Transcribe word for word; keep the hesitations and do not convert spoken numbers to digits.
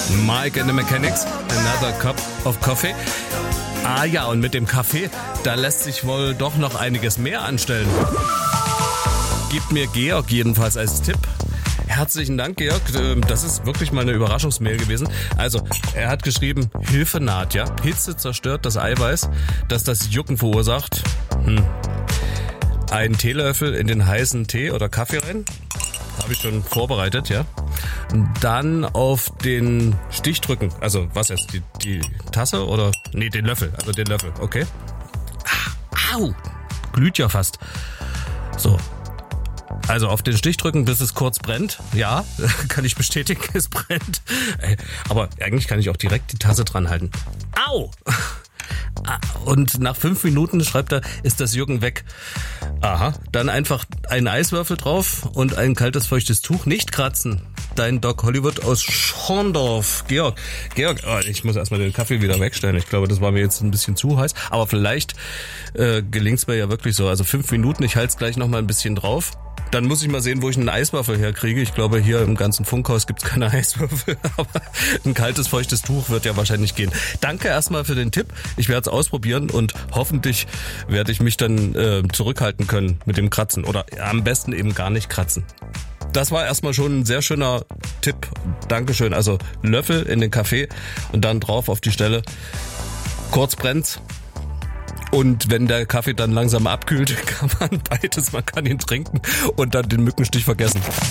Mike and the Mechanics, Another Cup of Coffee. Ah ja, und mit dem Kaffee, da lässt sich wohl doch noch einiges mehr anstellen. Gibt mir Georg jedenfalls als Tipp. Herzlichen Dank, Georg. Das ist wirklich mal eine Überraschungsmail gewesen. Also, er hat geschrieben, Hilfe naht, ja. Hitze zerstört das Eiweiß, das das Jucken verursacht. Hm. Einen Teelöffel in den heißen Tee oder Kaffee rein. Habe ich schon vorbereitet, ja. Dann auf den Stich drücken. Also, was jetzt? Die, die Tasse oder? Nee, den Löffel. Also den Löffel, okay. Ah, au! Glüht ja fast. So. Also auf den Stich drücken, bis es kurz brennt. Ja, kann ich bestätigen, es brennt. Aber eigentlich kann ich auch direkt die Tasse dran halten. Au! Und nach fünf Minuten, schreibt er, ist das Jucken weg. Aha, dann einfach einen Eiswürfel drauf und ein kaltes, feuchtes Tuch. Nicht kratzen. Dein Doc Hollywood aus Schorndorf. Georg, Georg, oh, ich muss erstmal den Kaffee wieder wegstellen. Ich glaube, das war mir jetzt ein bisschen zu heiß. Aber vielleicht äh, gelingt's mir ja wirklich so. Also fünf Minuten, ich halte es gleich nochmal ein bisschen drauf. Dann muss ich mal sehen, wo ich einen Eiswürfel herkriege. Ich glaube, hier im ganzen Funkhaus gibt's keine Eiswürfel. Aber ein kaltes, feuchtes Tuch wird ja wahrscheinlich gehen. Danke erstmal für den Tipp. Ich werde es ausprobieren und hoffentlich werde ich mich dann äh, zurückhalten können mit dem Kratzen. Oder ja, am besten eben gar nicht kratzen. Das war erstmal schon ein sehr schöner Tipp. Dankeschön. Also Löffel in den Kaffee und dann drauf auf die Stelle. Kurz brennt's. Und wenn der Kaffee dann langsam abkühlt, kann man beides, man kann ihn trinken und dann den Mückenstich vergessen.